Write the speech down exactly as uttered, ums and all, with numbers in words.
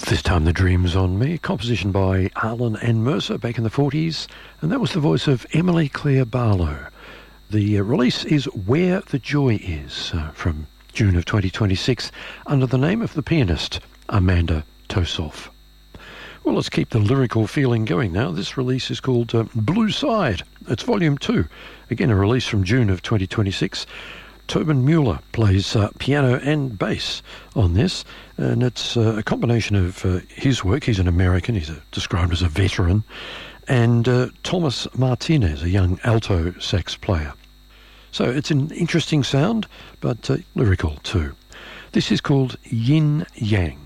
This time the Dream's on Me, composition by Arlen and Mercer back in the forties, and that was the voice of Emily Claire Barlow. The uh, release is Where the Joy Is, uh, from June of twenty twenty-six, under the name of the pianist Amanda Tosoff. Well, let's keep the lyrical feeling going now. This release is called uh, Blue Side. It's volume two, again a release from June of twenty twenty-six. Tobin Mueller plays uh, piano and bass on this, and it's uh, a combination of uh, his work. He's an American, he's a, described as a veteran, and uh, Thomas Martinez, a young alto sax player. So it's an interesting sound, but uh, lyrical too. This is called Yin Yang.